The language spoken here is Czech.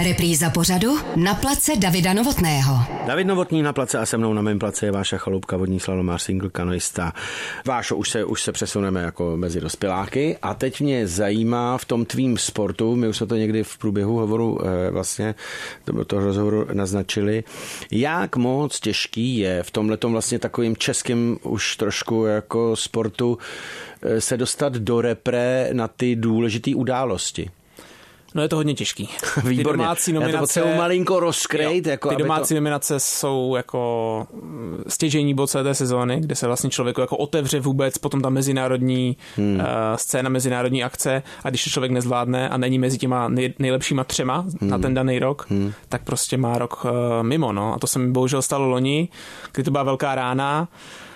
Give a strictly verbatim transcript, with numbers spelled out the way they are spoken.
Repríza pořadu Na place Davida Novotného. David Novotný na place a se mnou na mém place je Váša Chaloupka, vodní slalomář, single kanoista. Vášo, už se, už se přesuneme jako mezi dospěláky a teď mě zajímá v tom tvým sportu, my už jsme to někdy v průběhu hovoru eh, vlastně toho rozhovoru naznačili, jak moc těžký je v tomhletom vlastně takovým českým už trošku jako sportu eh, se dostat do repre na ty důležité události. No je to hodně těžký. Výborně. Ty domácí nominace, já to potřebuji malinko rozkrejt. Jako ty domácí to... nominace jsou jako stěžejní bod celé té sezóny, kde se vlastně člověku jako otevře vůbec potom ta mezinárodní hmm. uh, scéna, mezinárodní akce a když to člověk nezvládne a není mezi těma nej, nejlepšíma třema hmm. na ten daný rok, hmm. tak prostě má rok uh, mimo. No. A to se mi bohužel stalo loni, kdy to byla velká rána.